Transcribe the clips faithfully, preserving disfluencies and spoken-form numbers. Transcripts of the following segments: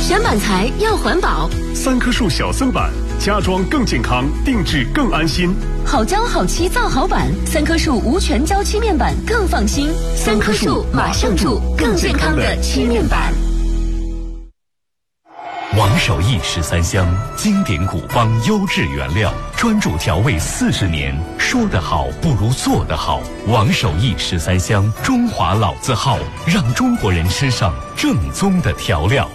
选板材要环保， 三棵树小森板，家装更健康，定制更安心。 好胶好漆造好板，三棵树无全胶漆面板更放心。三棵树马上住，更健康的漆面板。 王守义十三香，经典古方，优质原料，专注调味四十年。说得好不如做得好。王守义十三香，中华老字号，让中国人吃上正宗的调料。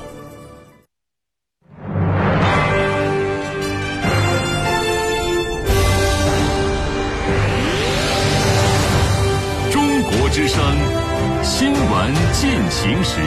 中国之声，新闻进行时。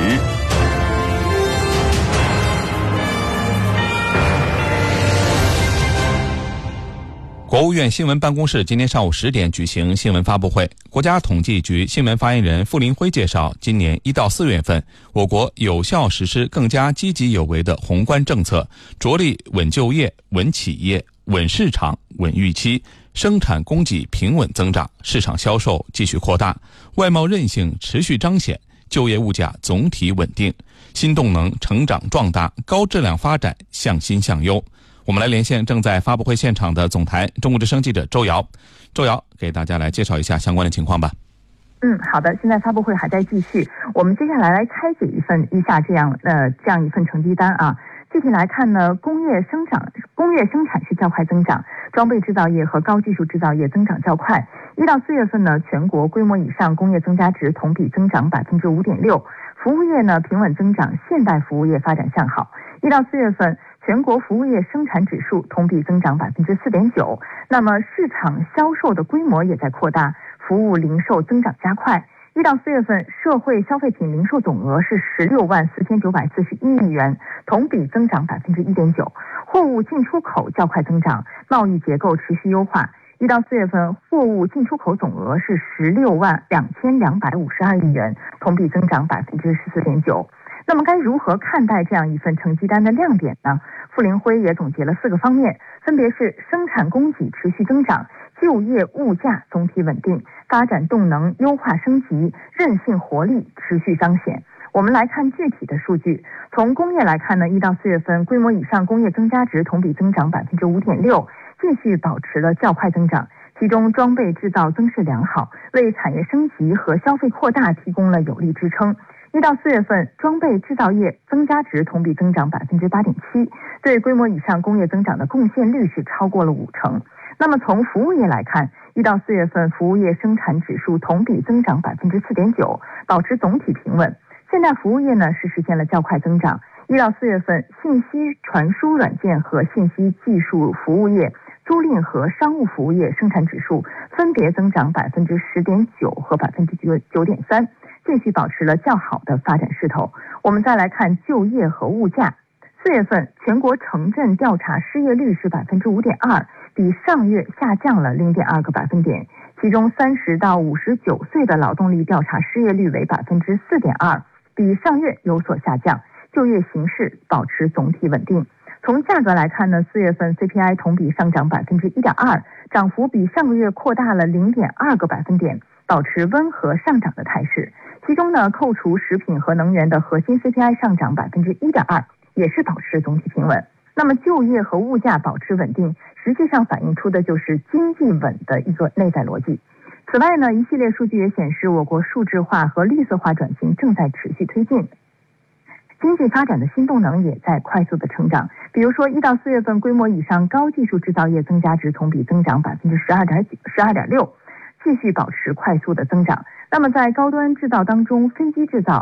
国务院新闻办公室今天上午十点举行新闻发布会。国家统计局新闻发言人傅林辉介绍，今年一到四月份，我国有效实施更加积极有为的宏观政策，着力稳就业、稳企业、稳市场、稳预期，生产供给平稳增长，市场销售继续扩大，外贸韧性持续彰显，就业物价总体稳定，新动能成长壮大，高质量发展向新向优。我们来连线正在发布会现场的总台中国之声记者周瑶。周瑶给大家来介绍一下相关的情况吧。 嗯，好的，现在发布会还在继续，我们接下来来拆解一份以下这样呃这样一份成绩单啊。具体来看呢，工业生产工业生产是较快增长，装备制造业和高技术制造业增长较快。一到四月份呢，全国规模以上工业增加值同比增长百分之五点六，服务业呢平稳增长，现代服务业发展向好。一到四月份，全国服务业生产指数同比增长百分之四点九，那么市场销售的规模也在扩大，服务零售增长加快。一到四月份，社会消费品零售总额是十六万四千九百四十一亿元，同比增长百分之一点九。货物进出口较快增长，贸易结构持续优化。一到四月份，货物进出口总额是十六万两千两百五十二亿元，同比增长百分之十四点九。那么该如何看待这样一份成绩单的亮点呢？傅林辉也总结了四个方面，分别是生产供给持续增长、就业物价总体稳定、发展动能优化升级、韧性活力持续彰显。我们来看具体的数据。从工业来看呢，一到四月份规模以上工业增加值同比增长百分之五点六，继续保持了较快增长。其中装备制造增势良好，为产业升级和消费扩大提供了有力支撑。一到四月份，装备制造业增加值同比增长百分之八点七，对规模以上工业增长的贡献率是超过了五成。那么从服务业来看，一到四月份服务业生产指数同比增长百分之四点九，保持总体平稳。现代服务业呢是实现了较快增长。一到四月份，信息传输软件和信息技术服务业、租赁和商务服务业生产指数分别增长百分之十点九和百分之九九点三。继续保持了较好的发展势头。我们再来看就业和物价。四月份全国城镇调查失业率是百分之五点二，比上月下降了零点二个百分点。其中三十到五十九岁的劳动力调查失业率为百分之四点二，比上月有所下降。就业形势保持总体稳定。从价格来看呢，四月份 C P I 同比上涨百分之一点二，涨幅比上个月扩大了零点二个百分点，保持温和上涨的态势。其中呢，扣除食品和能源的核心 C P I 上涨百分之一点二，也是保持总体平稳。那么就业和物价保持稳定，实际上反映出的就是经济稳的一个内在逻辑。此外呢，一系列数据也显示，我国数字化和绿色化转型正在持续推进。经济发展的新动能也在快速的成长，比如说一到四月份规模以上高技术制造业增加值同比增长百分之十二点九、十二点六，继续保持快速的增长。那么在高端制造当中，飞机制造